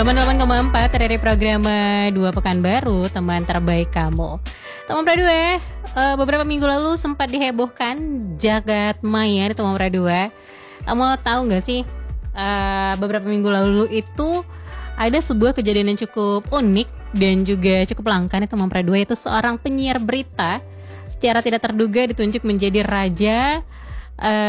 Teman-teman keempat dari program Dua Pekan Baru, teman terbaik kamu. Teman Pradua, beberapa minggu lalu sempat dihebohkan jagat maya di Teman Pradua. Kamu tahu nggak sih, beberapa minggu lalu itu ada sebuah kejadian yang cukup unik dan juga cukup langka nih Teman Pradua, itu seorang penyiar berita secara tidak terduga ditunjuk menjadi raja